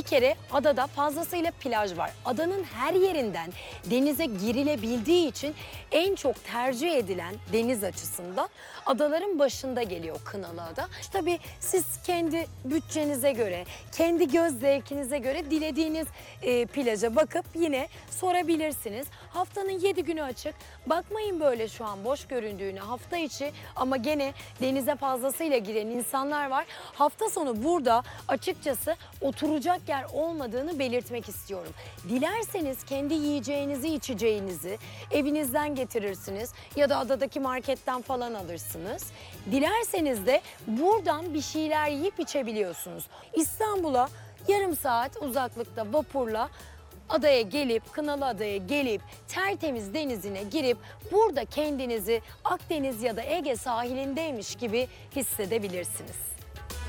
kere adada fazlasıyla plaj var. Adanın her yerinden denize girilebildiği için en çok tercih edilen deniz açısından adaların başında geliyor Kınalıada. Tabii siz kendi bütçenize göre, kendi göz zevkinize göre dilediğiniz plaja bakıp yine sorabilirsiniz. Haftanın 7 günü açık. Bakmayın böyle şu an boş göründüğüne, hafta içi ama gene denize fazlasıyla giren insanlar var. Hafta sonu burada açıkçası oturacak yer olmadığını belirtmek istiyorum. Dilerseniz kendi yiyeceğinizi, içeceğinizi evinizden getirirsiniz ya da adadaki marketten falan alırsınız. Dilerseniz de buradan bir şeyler yiyip içebiliyorsunuz. İstanbul'a yarım saat uzaklıkta vapurla adaya gelip, Kınalıada'ya gelip tertemiz denizine girip burada kendinizi Akdeniz ya da Ege sahilindeymiş gibi hissedebilirsiniz.